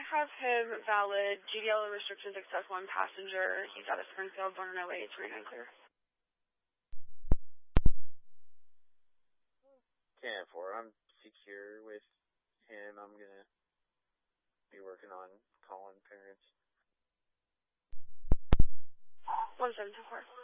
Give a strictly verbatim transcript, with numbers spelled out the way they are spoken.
have him valid G D L restrictions except one passenger. He's out of Springfield, born in oh eight, twenty-nine clear. ten four, I'm secure with him. I'm gonna be working on calling parents. one seven two four.